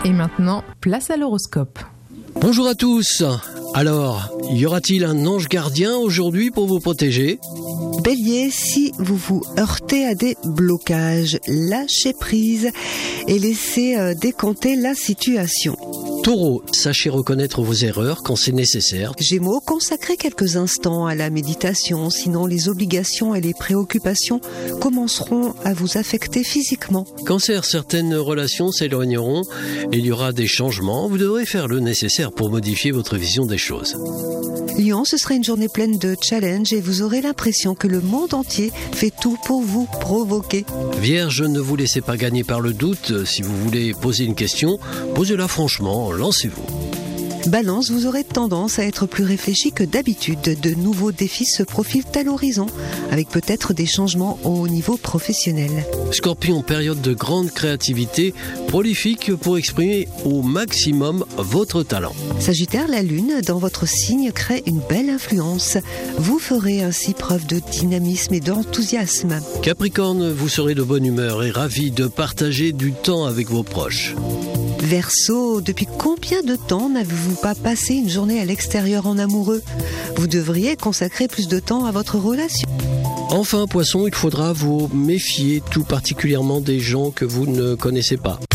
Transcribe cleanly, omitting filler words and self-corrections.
Et maintenant, place à l'horoscope. Bonjour à tous. Alors, y aura-t-il un ange gardien aujourd'hui pour vous protéger ? Bélier, si vous vous heurtez à des blocages, lâchez prise et laissez décanter la situation. Taureau, sachez reconnaître vos erreurs quand c'est nécessaire. Gémeaux, consacrez quelques instants à la méditation, sinon les obligations et les préoccupations commenceront à vous affecter physiquement. Cancer, certaines relations s'éloigneront et il y aura des changements. Vous devrez faire le nécessaire pour modifier votre vision des choses. Lion, ce sera une journée pleine de challenges et vous aurez l'impression que le monde entier fait tout pour vous provoquer. Vierge, ne vous laissez pas gagner par le doute. Si vous voulez poser une question, posez-la franchement, lancez-vous. Balance, vous aurez tendance à être plus réfléchi que d'habitude. De nouveaux défis se profilent à l'horizon, avec peut-être des changements au niveau professionnel. Scorpion, période de grande créativité, prolifique pour exprimer au maximum votre talent. Sagittaire, la lune dans votre signe crée une belle influence. Vous ferez ainsi preuve de dynamisme et d'enthousiasme. Capricorne, vous serez de bonne humeur et ravi de partager du temps avec vos proches. Verseau, depuis combien de temps n'avez-vous pas passé une journée à l'extérieur en amoureux ? Vous devriez consacrer plus de temps à votre relation. Enfin, Poisson, il faudra vous méfier tout particulièrement des gens que vous ne connaissez pas.